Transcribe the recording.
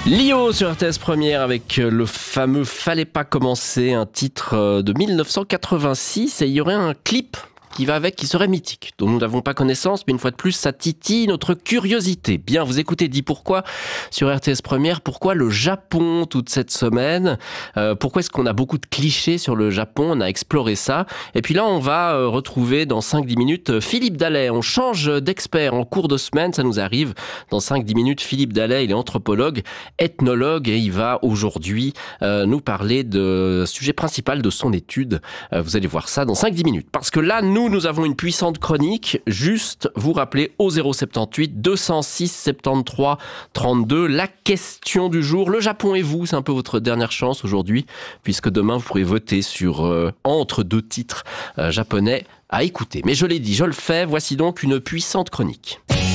Lio sur RTS Première avec le fameux Fallait pas commencer, un titre de 1986, et il y aurait un clip qui va avec, qui serait mythique, dont nous n'avons pas connaissance, mais une fois de plus, ça titille notre curiosité. Bien, vous écoutez Dis Pourquoi sur RTS Première. Pourquoi le Japon toute cette semaine ? Pourquoi est-ce qu'on a beaucoup de clichés sur le Japon ? On a exploré ça. Et puis là, on va retrouver dans 5-10 minutes Philippe Dallet. On change d'expert en cours de semaine, ça nous arrive. Dans 5-10 minutes, Philippe Dallet, il est anthropologue, ethnologue, et il va aujourd'hui nous parler de sujet principal de son étude. Vous allez voir ça dans 5-10 minutes. Parce que là, nous avons une puissante chronique. Juste vous rappeler au 078 206 73 32 la question du jour. Le Japon et vous, c'est un peu votre dernière chance aujourd'hui, puisque demain vous pourrez voter sur entre deux titres japonais à écouter. Mais je l'ai dit, je le fais. Voici donc une puissante chronique.